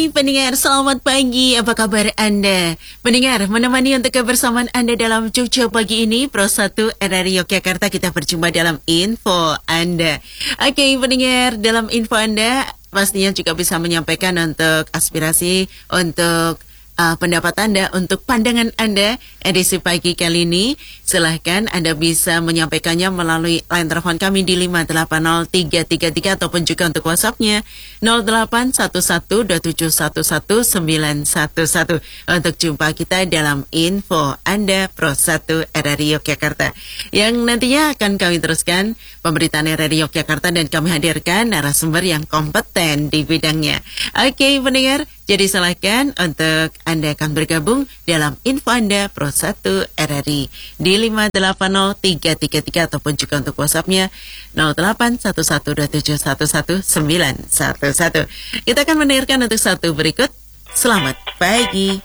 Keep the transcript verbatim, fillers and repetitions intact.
Hai pendengar, selamat pagi. Apa kabar Anda? Pendengar, menemani untuk kebersamaan Anda dalam Cucu Pagi ini, Pro satu R R I Yogyakarta, kita berjumpa dalam info Anda. Oke pendengar, dalam info Anda pastinya juga bisa menyampaikan untuk aspirasi, untuk Uh, pendapat Anda, untuk pandangan Anda edisi pagi kali ini. Silahkan Anda bisa menyampaikannya melalui line telepon kami di lima delapan nol tiga tiga tiga ataupun juga untuk WhatsApp-nya nol delapan satu satu dua tujuh satu satu sembilan satu satu untuk jumpa kita dalam info Anda Pro satu R R I Yogyakarta, yang nantinya akan kami teruskan pemberitaan R R I Yogyakarta dan kami hadirkan narasumber yang kompeten di bidangnya. Oke pendengar, jadi silahkan untuk Anda akan bergabung dalam info Anda Pro satu R R I di lima delapan nol tiga tiga tiga ataupun juga untuk WhatsApp-nya nol delapan satu satu dua tujuh satu satu sembilan satu satu. Kita akan mendengarkan untuk satu berikut. Selamat pagi.